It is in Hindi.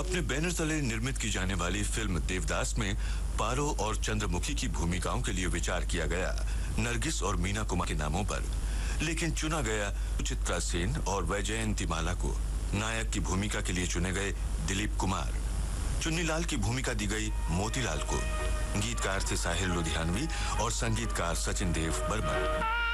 अपने बैनर तले निर्मित की जाने वाली फिल्म देवदास में पारो और चंद्रमुखी की भूमिकाओं के लिए विचार किया गया नरगिस और मीना कुमार के नामों पर, लेकिन चुना गया सुचित्रा सेन और वैजयंती माला को। नायक की भूमिका के लिए चुने गए दिलीप कुमार। चुन्नीलाल की भूमिका दी गई मोतीलाल को। गीतकार थे साहिर लुधियानवी और संगीतकार सचिन देव बर्मन।